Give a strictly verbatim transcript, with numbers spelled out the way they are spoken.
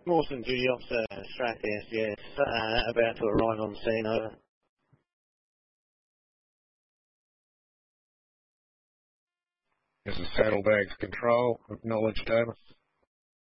Mawson duty officer, Strath S D S, uh, about to arrive on scene, over. This is Saddlebags Control, acknowledged, over.